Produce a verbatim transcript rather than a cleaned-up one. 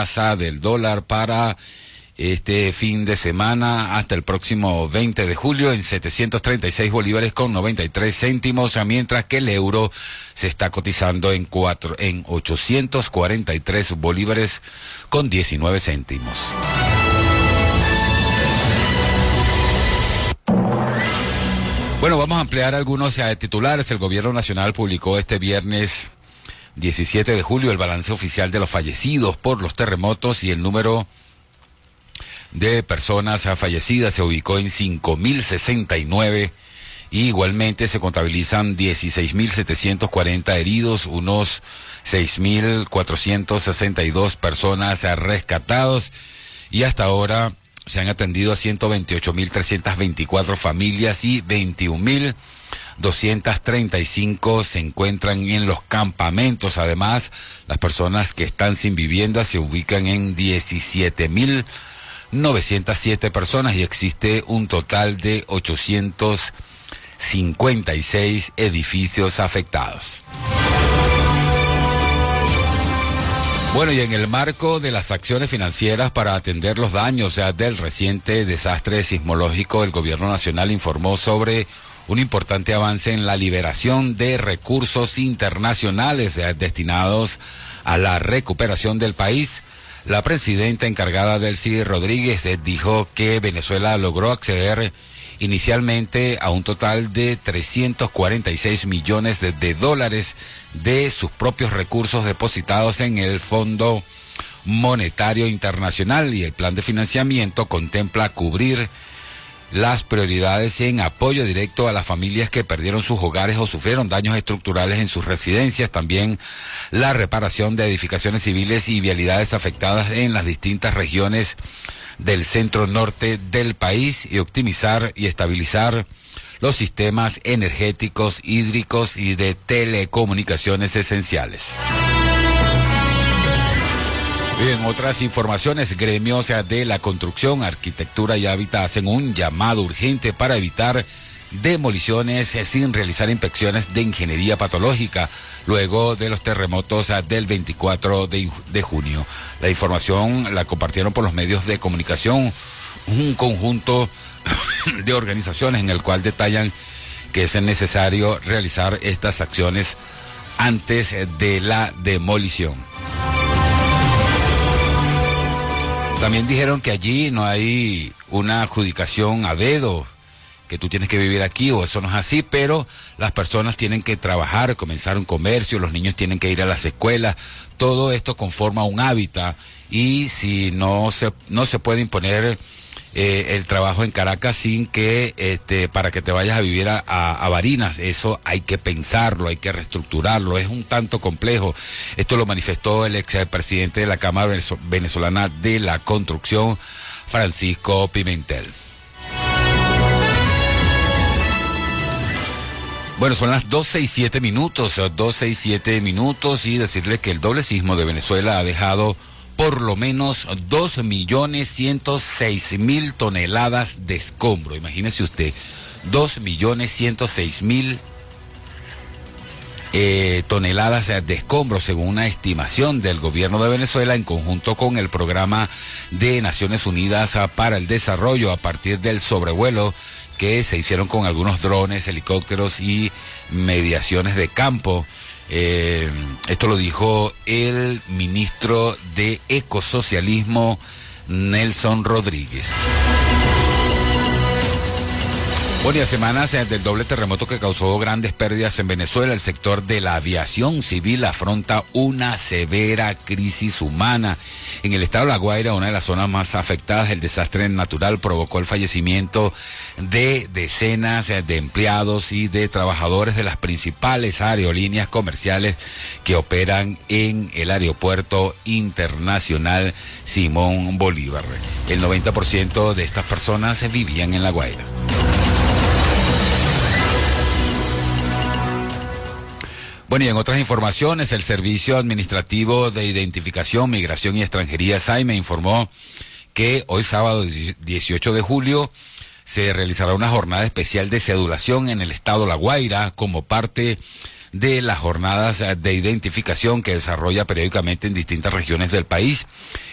tasa del dólar para este fin de semana hasta el próximo veinte de julio en setecientos treinta y seis bolívares con noventa y tres céntimos, mientras que el euro se está cotizando en cuatro, en ochocientos cuarenta y tres bolívares con diecinueve céntimos. Bueno, vamos a ampliar algunos eh, titulares. El gobierno nacional publicó este viernes diecisiete de julio el balance oficial de los fallecidos por los terremotos y el número de personas fallecidas se ubicó en cinco mil sesenta y nueve y igualmente se contabilizan dieciséis mil setecientos cuarenta heridos, unos seis mil cuatrocientos sesenta y dos personas rescatados y hasta ahora se han atendido a ciento veintiocho mil trescientas veinticuatro familias y veintiún mil doscientos treinta y cinco se encuentran en los campamentos. Además, las personas que están sin vivienda se ubican en diecisiete mil novecientas siete personas y existe un total de ochocientos cincuenta y seis edificios afectados. Bueno, y en el marco de las acciones financieras para atender los daños ya del reciente desastre sismológico, el gobierno nacional informó sobre un importante avance en la liberación de recursos internacionales ya destinados a la recuperación del país. La presidenta encargada Delcy Rodríguez eh, dijo que Venezuela logró acceder inicialmente a un total de trescientos cuarenta y seis millones de, de dólares de sus propios recursos depositados en el Fondo Monetario Internacional, y el plan de financiamiento contempla cubrir las prioridades en apoyo directo a las familias que perdieron sus hogares o sufrieron daños estructurales en sus residencias, también la reparación de edificaciones civiles y vialidades afectadas en las distintas regiones del centro norte del país, y optimizar y estabilizar los sistemas energéticos, hídricos y de telecomunicaciones esenciales. En otras informaciones, gremios de la construcción, arquitectura y hábitat hacen un llamado urgente para evitar demoliciones sin realizar inspecciones de ingeniería patológica luego de los terremotos del veinticuatro de junio. La información la compartieron por los medios de comunicación un conjunto de organizaciones en el cual detallan que es necesario realizar estas acciones antes de la demolición. También dijeron que allí no hay una adjudicación a dedo, que tú tienes que vivir aquí, o eso no es así, pero las personas tienen que trabajar, comenzar un comercio, los niños tienen que ir a las escuelas, todo esto conforma un hábitat, y si no se, no se puede imponer eh, el trabajo en Caracas sin que, este, para que te vayas a vivir a, a, a Barinas, eso hay que pensarlo, hay que reestructurarlo, es un tanto complejo. Esto lo manifestó el expresidente de la Cámara Venezolana de la Construcción, Francisco Pimentel. Bueno, son las doce y siete minutos, doce y siete minutos, y decirle que el doble sismo de Venezuela ha dejado por lo menos dos millones ciento seis mil toneladas de escombro. Imagínese usted, dos millones ciento seis mil eh, toneladas de escombro, según una estimación del gobierno de Venezuela en conjunto con el Programa de Naciones Unidas para el Desarrollo, a partir del sobrevuelo que se hicieron con algunos drones, helicópteros y mediaciones de campo. Eh, esto lo dijo el ministro de Ecosocialismo, Nelson Rodríguez. Bueno, y a semanas del doble terremoto que causó grandes pérdidas en Venezuela, el sector de la aviación civil afronta una severa crisis humana. En el estado de La Guaira, una de las zonas más afectadas, el desastre natural provocó el fallecimiento de decenas de empleados y de trabajadores de las principales aerolíneas comerciales que operan en el Aeropuerto Internacional Simón Bolívar. El noventa por ciento de estas personas vivían en La Guaira. Bueno, y en otras informaciones, el Servicio Administrativo de Identificación, Migración y Extranjería, SAIME, informó que hoy sábado dieciocho de julio se realizará una jornada especial de cedulación en el estado La Guaira como parte de las jornadas de identificación que desarrolla periódicamente en distintas regiones del país.